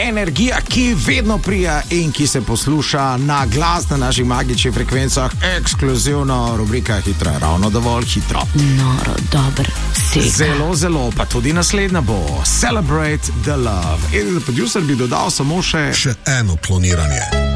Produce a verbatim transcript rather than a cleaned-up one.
energija, ki vedno prija in ki se posluša na glas na naših magičnih frekvencah, ekskluzivno rubrika Hitro je ravno dovolj hitro. Noro, dober, sega. Zelo, zelo, pa tudi naslednja bo Celebrate the Love. In producer bi dodal samo še... Še eno kloniranje.